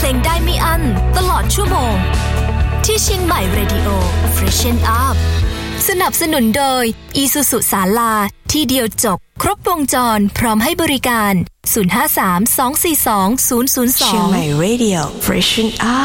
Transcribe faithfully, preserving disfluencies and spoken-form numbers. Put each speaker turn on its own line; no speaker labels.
ลงได้ไม่อั้นตลอดชั่วโมงที่เชียงใหม่ Radio Freshen Up สนับสนุนโดย Isuzu ศาลาที่เดียวจบครบวงจรพร้อมให้บริการศูนย์ ห้า สาม สอง สี่ สอง ศูนย์ ศูนย์ สอง
เชียงใหม่ Radio Freshen Up